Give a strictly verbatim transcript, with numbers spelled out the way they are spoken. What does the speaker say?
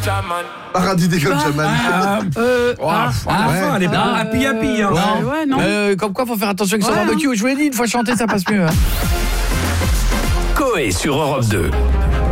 Paradis des Gauchaman. Ah, euh, Oh, ah, à la ouais. fin, elle est pas Euh, happy happy. Hein. ouais, ouais, non. Euh, comme quoi, faut faire attention avec son Ouais, barbecue. Je vous l'ai dit, une fois chanter, ça passe mieux. Hein. Coé sur Europe deux.